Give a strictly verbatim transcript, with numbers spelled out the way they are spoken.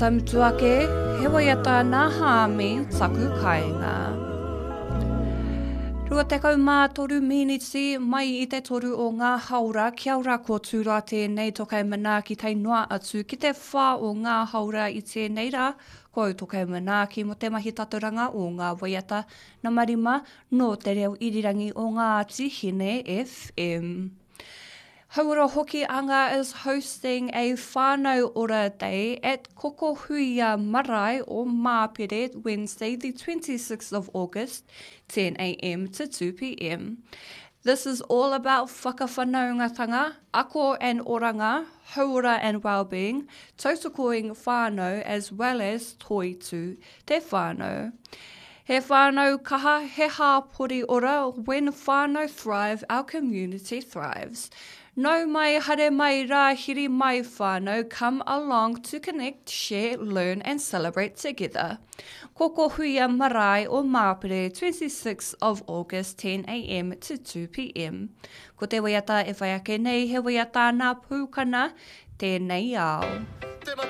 tamutuake, he waiata ngā hāmi taku kāinga. Rua tekau mā toru miniti mai i te toru o ngā haura, kia ora ko tūra tēnei tokai mana ki tei noa atu, ki te whā o ngā haura i tēnei rā, ko tokai mana ki mo te mahi taturanga o ngā waiata na marima no te reo irirangi o ngā tihine F M. Hauora Hoki Anga is hosting a whānau ora day at Kokohuia Marae o Māpere, Wednesday the twenty-sixth of August, ten a m to two p m. This is all about whakawhanaungatanga, ako and oranga, hauora and well-being, tautakoing whānau as well as toitu te whānau. He whānau kaha, he hāpori ora, when whānau thrive, our community thrives. No mai hare mai rā hiri mai whānau, come along to connect, share, learn and celebrate together. Kokohuia Marae o Māpere, twenty-sixth of August, ten a m to two p m. Ko te waiata e whai ake nei, he waiata nā pūkana, tēnei ao.